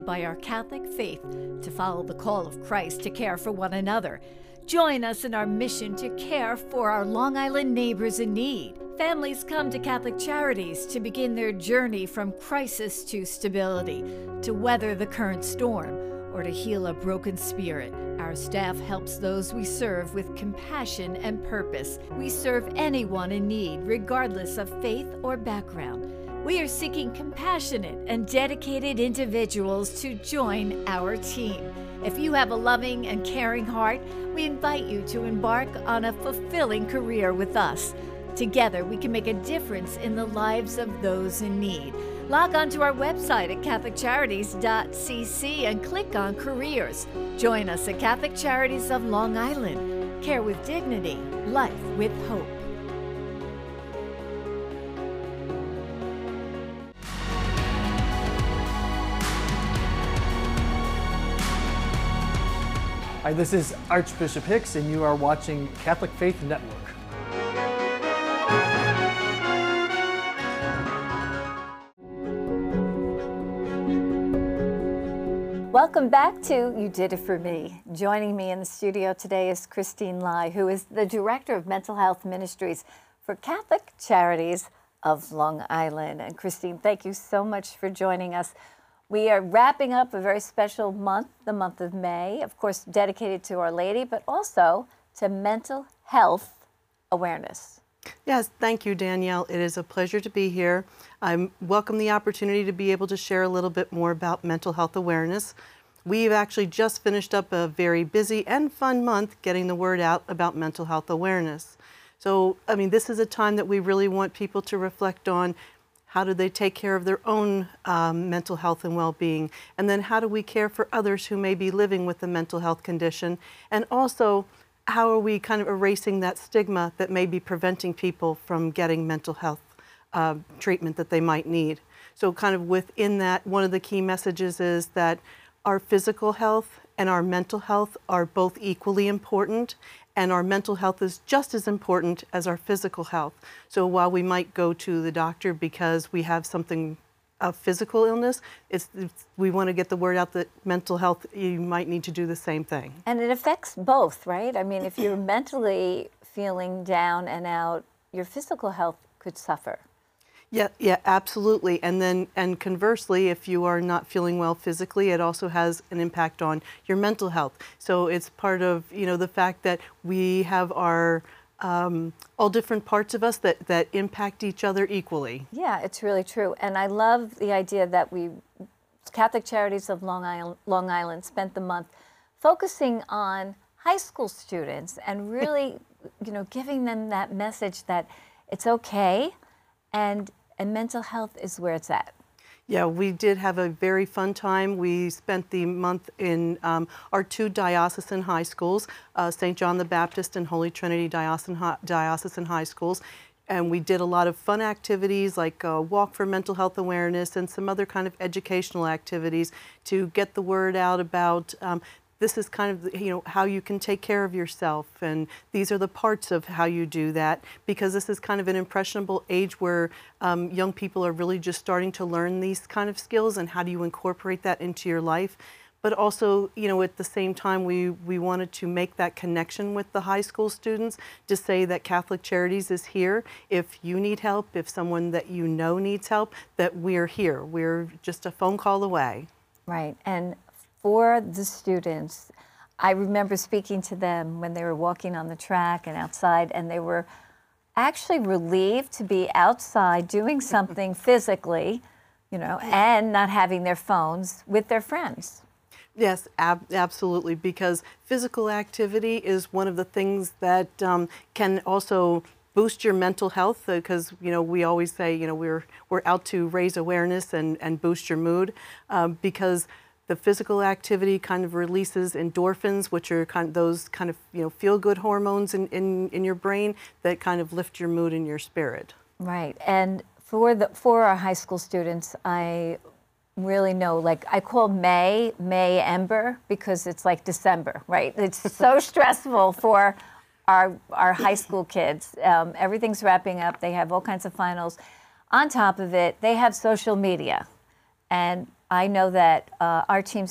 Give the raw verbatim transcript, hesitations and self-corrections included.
by our Catholic faith to follow the call of Christ to care for one another. Join us in our mission to care for our Long Island neighbors in need. Families come to Catholic Charities to begin their journey from crisis to stability, to weather the current storm, or to heal a broken spirit. Our staff helps those we serve with compassion and purpose. We serve anyone in need, regardless of faith or background. We are seeking compassionate and dedicated individuals to join our team. If you have a loving and caring heart, we invite you to embark on a fulfilling career with us. Together, we can make a difference in the lives of those in need. Log on to our website at catholic charities dot c c and click on Careers. Join us at Catholic Charities of Long Island. Care with dignity, life with hope. Hi, this is Archbishop Hicks, and you are watching Catholic Faith Network. Welcome back to You Did It For Me. Joining me in the studio today is Christine Lai, who is the Director of Mental Health Ministries for Catholic Charities of Long Island. And Christine, thank you so much for joining us. We are wrapping up a very special month, the month of May, of course, dedicated to Our Lady, but also to mental health awareness. Yes, thank you, Danielle. It is a pleasure to be here. I welcome the opportunity to be able to share a little bit more about mental health awareness. We've actually just finished up a very busy and fun month getting the word out about mental health awareness. So, I mean, this is a time that we really want people to reflect on how do they take care of their own um, mental health and well-being, and then how do we care for others who may be living with a mental health condition, and also how are we kind of erasing that stigma that may be preventing people from getting mental health uh, treatment that they might need. So kind of within that, one of the key messages is that our physical health and our mental health are both equally important, and our mental health is just as important as our physical health. So while we might go to the doctor because we have something of physical illness, it's, it's, we want to get the word out that mental health, you might need to do the same thing. And it affects both, right? I mean, if you're mentally feeling down and out, your physical health could suffer. Yeah, yeah, absolutely. And then, and conversely, if you are not feeling well physically, it also has an impact on your mental health. So it's part of, you know, the fact that we have our Um, all different parts of us that, that impact each other equally. Yeah, it's really true. And I love the idea that we, Catholic Charities of Long Island, Long Island spent the month focusing on high school students and really, you know, giving them that message that it's okay and, and mental health is where it's at. Yeah, we did have a very fun time. We spent the month in um, our two diocesan high schools, uh, Saint John the Baptist and Holy Trinity Diocesan, Diocesan High Schools. And we did a lot of fun activities like a walk for mental health awareness and some other kind of educational activities to get the word out about um, this is kind of, you know, how you can take care of yourself, and these are the parts of how you do that, because this is kind of an impressionable age where um, young people are really just starting to learn these kind of skills, and how do you incorporate that into your life. But also, you know, at the same time, we, we wanted to make that connection with the high school students to say that Catholic Charities is here. If you need help, if someone that you know needs help, that we're here. We're just a phone call away. Right. And for the students, I remember speaking to them when they were walking on the track and outside, and they were actually relieved to be outside doing something physically, you know, and not having their phones with their friends. Yes, ab absolutely, because physical activity is one of the things that um, can also boost your mental health, because, you know, we always say, you know, we're, we're out to raise awareness and, and boost your mood, um, because the physical activity kind of releases endorphins, which are kind of those kind of, you know, feel-good hormones in, in, in your brain that kind of lift your mood and your spirit. Right. And for the for our high school students, I really know, like, I call May, May Ember, because it's like December, right? It's so stressful for our, our high school kids. Um, everything's wrapping up. They have all kinds of finals. On top of it, they have social media. And I know that uh, our team